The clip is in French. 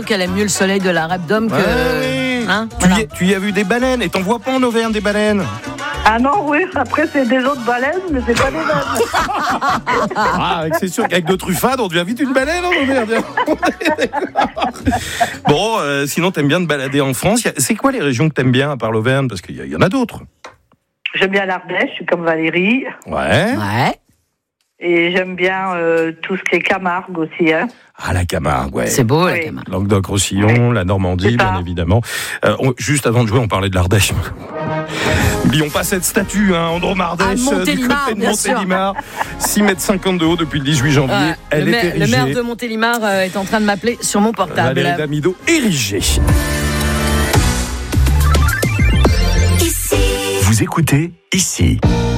qu'elle aime mieux le soleil de la Repdom que... Oui. Hein, Tu y as vu des baleines et t'en vois pas en Auvergne des baleines? Ah non, oui, après c'est des autres baleines, mais c'est pas des mêmes. Ah, c'est sûr qu'avec de truffades, on devient vite une baleine en Auvergne. Bon, sinon t'aimes bien te balader en France. C'est quoi les régions que t'aimes bien à part l'Auvergne? Parce qu'il y en a d'autres. J'aime bien l'Ardèche, je suis comme Valérie. Ouais. Et j'aime bien tout ce qui est Camargue aussi. Hein. Ah, la Camargue, ouais. C'est beau, la Oui. Camargue. Languedoc-Roussillon, la Normandie, C'est ça. bien évidemment. Juste avant de jouer, on parlait de l'Ardèche. N'oublions pas cette statue, Androm Ardèche, du Montélimar, côté de bien sûr. Montélimar. 6,50 m de haut depuis le 18 janvier. Elle est érigée. Le maire de Montélimar est en train de m'appeler sur mon portable. Valérie Damido, érigée. Vous écoutez ici.